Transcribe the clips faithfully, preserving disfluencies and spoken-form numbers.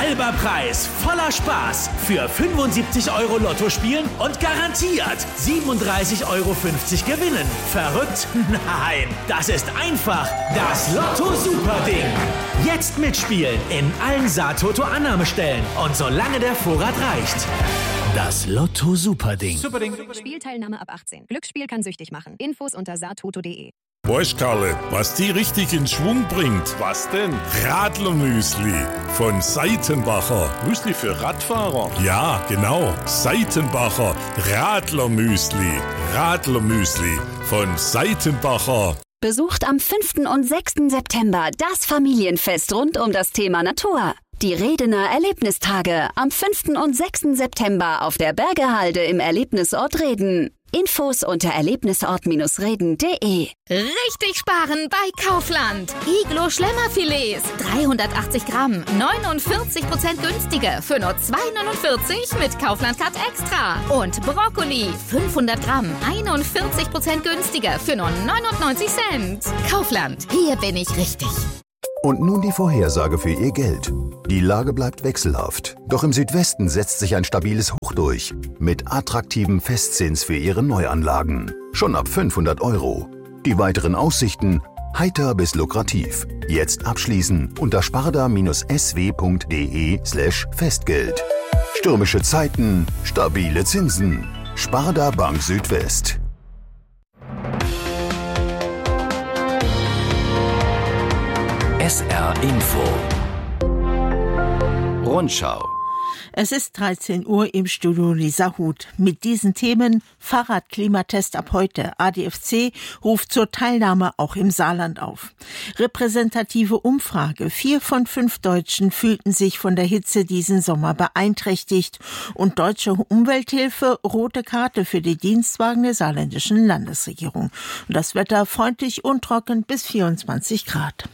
Halber Preis, voller Spaß. Für fünfundsiebzig Euro Lotto spielen und garantiert siebenunddreißig Euro fünfzig gewinnen. Verrückt? Nein, das ist einfach das Lotto-Super-Ding. Jetzt mitspielen in allen Sa-Toto-Annahmestellen und solange der Vorrat reicht. Das Lotto-Super-Ding. Superding. Spielteilnahme ab achtzehn. Glücksspiel kann süchtig machen. Infos unter satoto punkt de. Weißt Karle, was die richtig in Schwung bringt? Was denn? Radlermüsli von Seitenbacher. Müsli für Radfahrer? Ja, genau. Seitenbacher Radlermüsli. Radlermüsli von Seitenbacher. Besucht am fünften und sechsten September das Familienfest rund um das Thema Natur. Die Redener Erlebnistage am fünften und sechsten September auf der Bergehalde im Erlebnisort Reden. Infos unter erlebnisort reden punkt de. Richtig sparen bei Kaufland. Iglo Schlemmerfilets, dreihundertachtzig Gramm, neunundvierzig Prozent günstiger für nur zwei neunundvierzig mit Kaufland Card Extra. Und Brokkoli, fünfhundert Gramm, einundvierzig Prozent günstiger für nur neunundneunzig Cent. Kaufland, hier bin ich richtig. Und nun die Vorhersage für Ihr Geld. Die Lage bleibt wechselhaft. Doch im Südwesten setzt sich ein stabiles Hoch durch. Mit attraktivem Festzins für Ihre Neuanlagen. Schon ab fünfhundert Euro. Die weiteren Aussichten heiter bis lukrativ. Jetzt abschließen unter sparda-sw punkt de slash Festgeld. Stürmische Zeiten, stabile Zinsen. Sparda Bank Südwest. S R Info. Rundschau. Es ist dreizehn Uhr im Studio Lisa Huth. Mit diesen Themen: Fahrradklimatest ab heute. A D F C ruft zur Teilnahme auch im Saarland auf. Repräsentative Umfrage. Vier von fünf Deutschen fühlten sich von der Hitze diesen Sommer beeinträchtigt. Und Deutsche Umwelthilfe, rote Karte für die Dienstwagen der saarländischen Landesregierung. Und das Wetter freundlich und trocken bis vierundzwanzig Grad.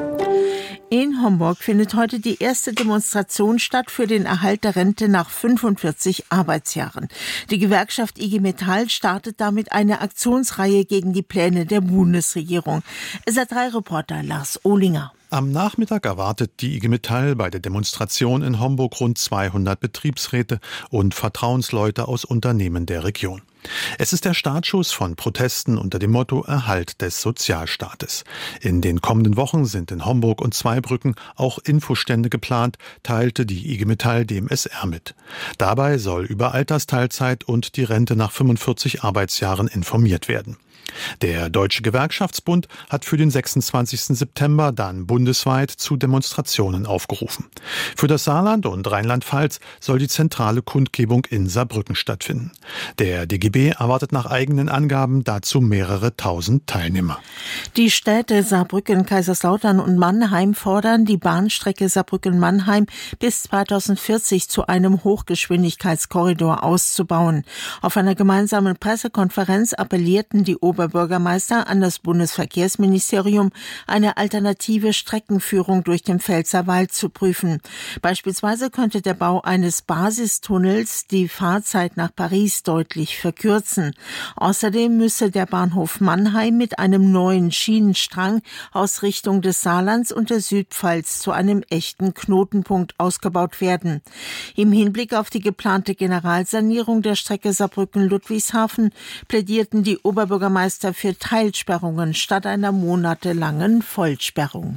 In Homburg findet heute die erste Demonstration statt für den Erhalt der Rente nach fünfundvierzig Arbeitsjahren. Die Gewerkschaft I G Metall startet damit eine Aktionsreihe gegen die Pläne der Bundesregierung. S R drei Reporter Lars Ohlinger. Am Nachmittag erwartet die I G Metall bei der Demonstration in Homburg rund zweihundert Betriebsräte und Vertrauensleute aus Unternehmen der Region. Es ist der Startschuss von Protesten unter dem Motto Erhalt des Sozialstaates. In den kommenden Wochen sind in Homburg und Zweibrücken auch Infostände geplant, teilte die I G Metall dem S R mit. Dabei soll über Altersteilzeit und die Rente nach fünfundvierzig Arbeitsjahren informiert werden. Der Deutsche Gewerkschaftsbund hat für den sechsundzwanzigsten September dann bundesweit zu Demonstrationen aufgerufen. Für das Saarland und Rheinland-Pfalz soll die zentrale Kundgebung in Saarbrücken stattfinden. Der D G B erwartet nach eigenen Angaben dazu mehrere tausend Teilnehmer. Die Städte Saarbrücken, Kaiserslautern und Mannheim fordern, die Bahnstrecke Saarbrücken-Mannheim bis zweitausendvierzig zu einem Hochgeschwindigkeitskorridor auszubauen. Auf einer gemeinsamen Pressekonferenz appellierten die Oberbürgermeister an das Bundesverkehrsministerium, eine alternative Streckenführung durch den Pfälzerwald zu prüfen. Beispielsweise könnte der Bau eines Basistunnels die Fahrzeit nach Paris deutlich verkürzen. Außerdem müsse der Bahnhof Mannheim mit einem neuen Schienenstrang aus Richtung des Saarlands und der Südpfalz zu einem echten Knotenpunkt ausgebaut werden. Im Hinblick auf die geplante Generalsanierung der Strecke Saarbrücken-Ludwigshafen plädierten die Oberbürgermeister für Teilsperrungen statt einer monatelangen Vollsperrung.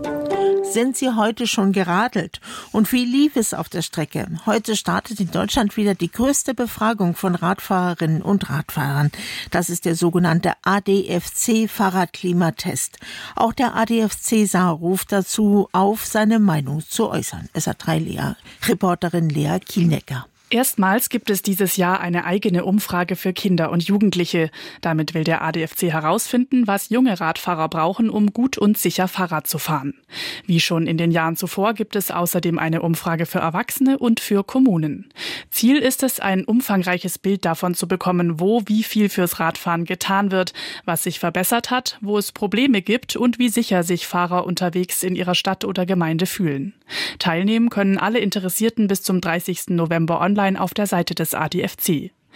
Sind Sie heute schon geradelt? Und wie lief es auf der Strecke? Heute startet in Deutschland wieder die größte Befragung von Radfahrerinnen und Radfahrern. Das ist der sogenannte A D F C-Fahrradklimatest. Auch der A D F C Saar ruft dazu auf, seine Meinung zu äußern. S R drei Lea, Reporterin Lea Kielnecker. Erstmals gibt es dieses Jahr eine eigene Umfrage für Kinder und Jugendliche. Damit will der A D F C herausfinden, was junge Radfahrer brauchen, um gut und sicher Fahrrad zu fahren. Wie schon in den Jahren zuvor gibt es außerdem eine Umfrage für Erwachsene und für Kommunen. Ziel ist es, ein umfangreiches Bild davon zu bekommen, wo wie viel fürs Radfahren getan wird, was sich verbessert hat, wo es Probleme gibt und wie sicher sich Fahrer unterwegs in ihrer Stadt oder Gemeinde fühlen. Teilnehmen können alle Interessierten bis zum dreißigsten November online auf der Seite des A D F C.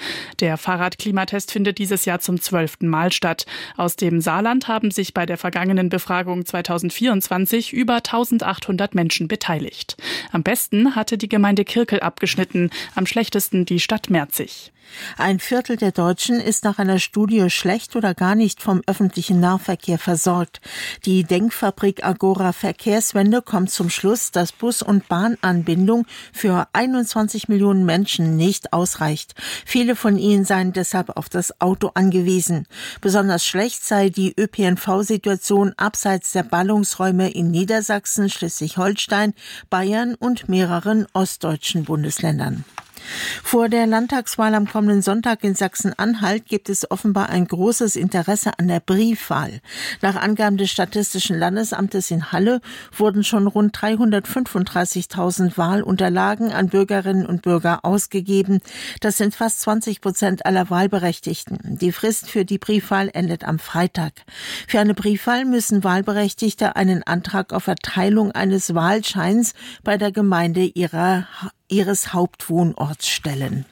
Der Fahrradklimatest findet dieses Jahr zum zwölften Mal statt. Aus dem Saarland haben sich bei der vergangenen Befragung zweitausendvierundzwanzig über eintausendachthundert Menschen beteiligt. Am besten hatte die Gemeinde Kirkel abgeschnitten, am schlechtesten die Stadt Merzig. Ein Viertel der Deutschen ist nach einer Studie schlecht oder gar nicht vom öffentlichen Nahverkehr versorgt. Die Denkfabrik Agora Verkehrswende kommt zum Schluss, dass Bus- und Bahnanbindung für einundzwanzig Millionen Menschen nicht ausreicht. Viele von ihnen seien deshalb auf das Auto angewiesen. Besonders schlecht sei die Ö P N V-Situation abseits der Ballungsräume in Niedersachsen, Schleswig-Holstein, Bayern und mehreren ostdeutschen Bundesländern. Vor der Landtagswahl am kommenden Sonntag in Sachsen-Anhalt gibt es offenbar ein großes Interesse an der Briefwahl. Nach Angaben des Statistischen Landesamtes in Halle wurden schon rund dreihundertfünfunddreißigtausend Wahlunterlagen an Bürgerinnen und Bürger ausgegeben. Das sind fast zwanzig Prozent aller Wahlberechtigten. Die Frist für die Briefwahl endet am Freitag. Für eine Briefwahl müssen Wahlberechtigte einen Antrag auf Erteilung eines Wahlscheins bei der Gemeinde ihrer ihres Hauptwohnorts stellen.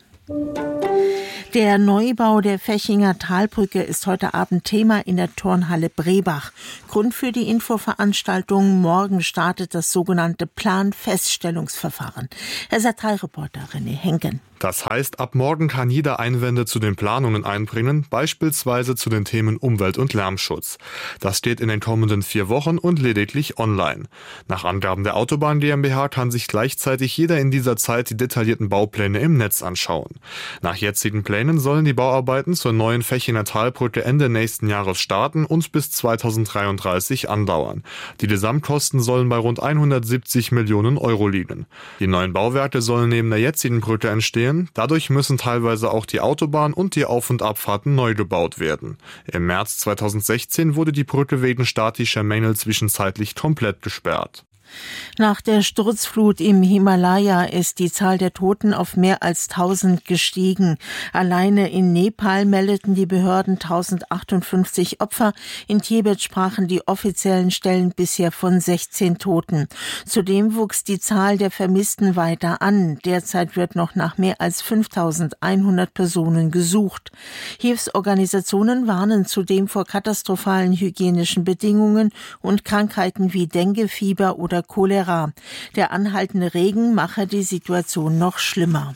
Der Neubau der Fechinger Talbrücke ist heute Abend Thema in der Turnhalle Brebach. Grund für die Infoveranstaltung: Morgen startet das sogenannte Planfeststellungsverfahren. S R drei-Reporter René Henken. Das heißt, ab morgen kann jeder Einwände zu den Planungen einbringen, beispielsweise zu den Themen Umwelt- und Lärmschutz. Das steht in den kommenden vier Wochen und lediglich online. Nach Angaben der Autobahn GmbH kann sich gleichzeitig jeder in dieser Zeit die detaillierten Baupläne im Netz anschauen. Nach jetzigen Plänen sollen die Bauarbeiten zur neuen Fechinger Talbrücke Ende nächsten Jahres starten und bis zweitausenddreiunddreißig andauern. Die Gesamtkosten sollen bei rund hundertsiebzig Millionen Euro liegen. Die neuen Bauwerke sollen neben der jetzigen Brücke entstehen. Dadurch müssen teilweise auch die Autobahn und die Auf- und Abfahrten neu gebaut werden. Im März zweitausendsechzehn wurde die Brücke wegen statischer Mängel zwischenzeitlich komplett gesperrt. Nach der Sturzflut im Himalaya ist die Zahl der Toten auf mehr als tausend gestiegen. Alleine in Nepal meldeten die Behörden tausendachthundertfünfzig Opfer. In Tibet sprachen die offiziellen Stellen bisher von sechzehn Toten. Zudem wuchs die Zahl der Vermissten weiter an. Derzeit wird noch nach mehr als fünftausendeinhundert Personen gesucht. Hilfsorganisationen warnen zudem vor katastrophalen hygienischen Bedingungen und Krankheiten wie Denguefieber oder Cholera. Der anhaltende Regen mache die Situation noch schlimmer.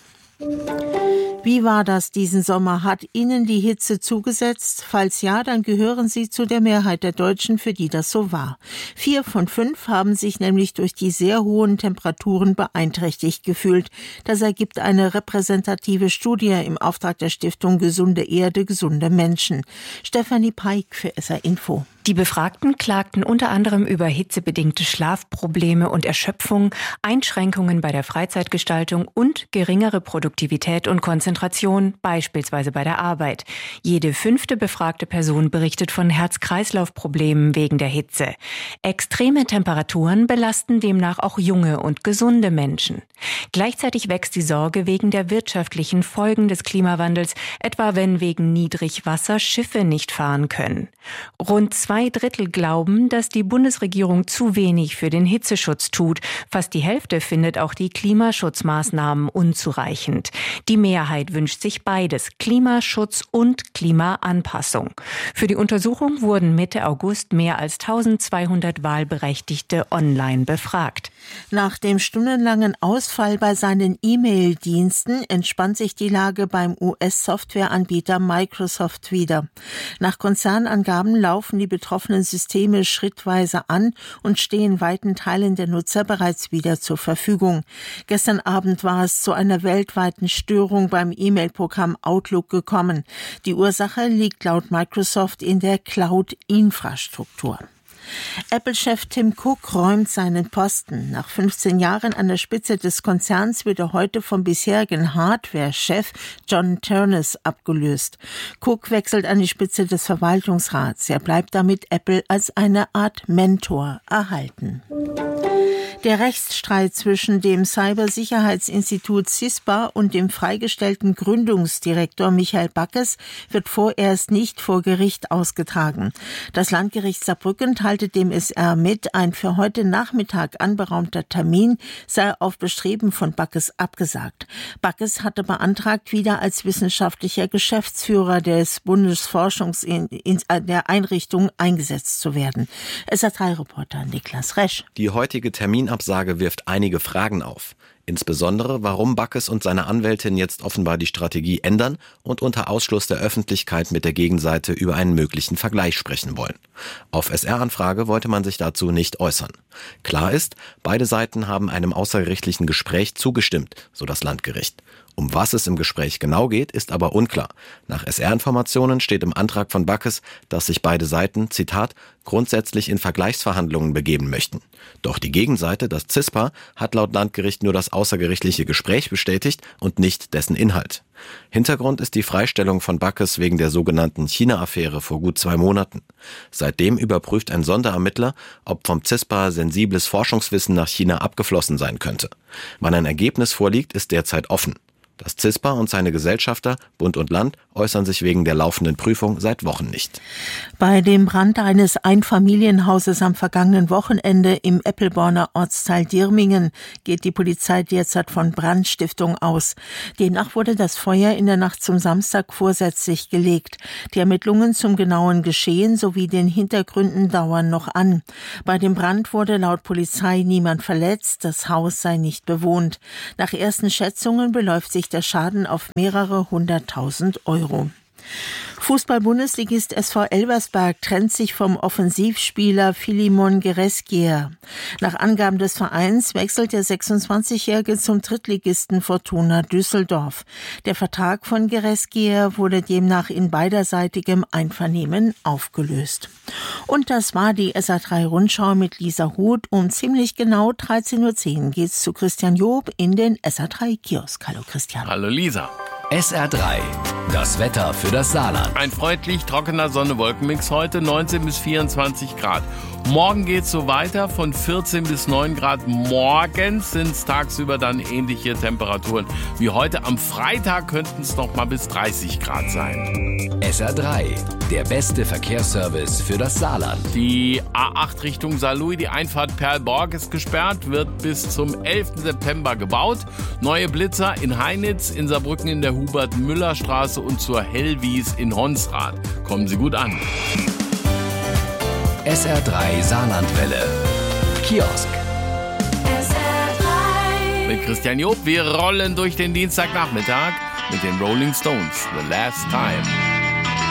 Wie war das diesen Sommer? Hat Ihnen die Hitze zugesetzt? Falls ja, dann gehören Sie zu der Mehrheit der Deutschen, für die das so war. Vier von fünf haben sich nämlich durch die sehr hohen Temperaturen beeinträchtigt gefühlt. Das ergibt eine repräsentative Studie im Auftrag der Stiftung Gesunde Erde, gesunde Menschen. Stefanie Peik für S R Info. Die Befragten klagten unter anderem über hitzebedingte Schlafprobleme und Erschöpfung, Einschränkungen bei der Freizeitgestaltung und geringere Produktivität und Konzentration, beispielsweise bei der Arbeit. Jede fünfte befragte Person berichtet von Herz-Kreislauf-Problemen wegen der Hitze. Extreme Temperaturen belasten demnach auch junge und gesunde Menschen. Gleichzeitig wächst die Sorge wegen der wirtschaftlichen Folgen des Klimawandels, etwa wenn wegen Niedrigwasser Schiffe nicht fahren können. Rund Zwei Drittel glauben, dass die Bundesregierung zu wenig für den Hitzeschutz tut. Fast die Hälfte findet auch die Klimaschutzmaßnahmen unzureichend. Die Mehrheit wünscht sich beides, Klimaschutz und Klimaanpassung. Für die Untersuchung wurden Mitte August mehr als eintausendzweihundert Wahlberechtigte online befragt. Nach dem stundenlangen Ausfall bei seinen E-Mail-Diensten entspannt sich die Lage beim U S-Softwareanbieter Microsoft wieder. Nach Konzernangaben laufen die betroffenen Systeme schrittweise an und stehen weiten Teilen der Nutzer bereits wieder zur Verfügung. Gestern Abend war es zu einer weltweiten Störung beim E-Mail-Programm Outlook gekommen. Die Ursache liegt laut Microsoft in der Cloud-Infrastruktur. Apple-Chef Tim Cook räumt seinen Posten. Nach fünfzehn Jahren an der Spitze des Konzerns wird er heute vom bisherigen Hardware-Chef John Ternus abgelöst. Cook wechselt an die Spitze des Verwaltungsrats. Er bleibt damit Apple als eine Art Mentor erhalten. Der Rechtsstreit zwischen dem Cybersicherheitsinstitut CISPA und dem freigestellten Gründungsdirektor Michael Backes wird vorerst nicht vor Gericht ausgetragen. Das Landgericht Saarbrücken teilte dem S R mit, ein für heute Nachmittag anberaumter Termin sei auf Bestreben von Backes abgesagt. Backes hatte beantragt, wieder als wissenschaftlicher Geschäftsführer des Bundesforschungs in, in der Einrichtung eingesetzt zu werden. S R drei Reporter Niklas Resch. Die heutige Terminabsage wirft einige Fragen auf. Insbesondere, warum Backes und seine Anwältin jetzt offenbar die Strategie ändern und unter Ausschluss der Öffentlichkeit mit der Gegenseite über einen möglichen Vergleich sprechen wollen. Auf S R-Anfrage wollte man sich dazu nicht äußern. Klar ist, beide Seiten haben einem außergerichtlichen Gespräch zugestimmt, so das Landgericht. Um was es im Gespräch genau geht, ist aber unklar. Nach S R-Informationen steht im Antrag von Backes, dass sich beide Seiten, Zitat, grundsätzlich in Vergleichsverhandlungen begeben möchten. Doch die Gegenseite, das CISPA, hat laut Landgericht nur das außergerichtliche Gespräch bestätigt und nicht dessen Inhalt. Hintergrund ist die Freistellung von Backes wegen der sogenannten China-Affäre vor gut zwei Monaten. Seitdem überprüft ein Sonderermittler, ob vom CISPA sensibles Forschungswissen nach China abgeflossen sein könnte. Wann ein Ergebnis vorliegt, ist derzeit offen. Das CISPA und seine Gesellschafter, Bund und Land, äußern sich wegen der laufenden Prüfung seit Wochen nicht. Bei dem Brand eines Einfamilienhauses am vergangenen Wochenende im Eppelborner Ortsteil Dirmingen geht die Polizei derzeit von Brandstiftung aus. Demnach wurde das Feuer in der Nacht zum Samstag vorsätzlich gelegt. Die Ermittlungen zum genauen Geschehen sowie den Hintergründen dauern noch an. Bei dem Brand wurde laut Polizei niemand verletzt, das Haus sei nicht bewohnt. Nach ersten Schätzungen beläuft sich der Schaden auf mehrere hunderttausend Euro. Fußball-Bundesligist S V Elversberg trennt sich vom Offensivspieler Filimon Gereskier. Nach Angaben des Vereins wechselt der sechsundzwanzigjährige zum Drittligisten Fortuna Düsseldorf. Der Vertrag von Gereskier wurde demnach in beiderseitigem Einvernehmen aufgelöst. Und das war die S R drei Rundschau mit Lisa Huth. Um ziemlich genau dreizehn Uhr zehn geht's zu Christian Job in den S R drei Kiosk. Hallo Christian. Hallo Lisa. S R drei, das Wetter für das Saarland. Ein freundlich trockener Sonne-Wolkenmix heute, neunzehn bis vierundzwanzig Grad. Morgen geht's so weiter, von vierzehn bis neun Grad. Morgens sind es tagsüber dann ähnliche Temperaturen wie heute. Am Freitag könnten es noch mal bis dreißig Grad sein. S R drei, der beste Verkehrsservice für das Saarland. Die A acht Richtung Saarlouis, die Einfahrt Perlborg ist gesperrt, wird bis zum elften September gebaut. Neue Blitzer in Heinitz, in Saarbrücken in der Hubert-Müller-Straße und zur Hellwies in Honsrad. Kommen Sie gut an. S R drei Saarlandwelle. Kiosk. S R drei. Mit Christian Job. Wir rollen durch den Dienstagnachmittag mit den Rolling Stones. The Last Time.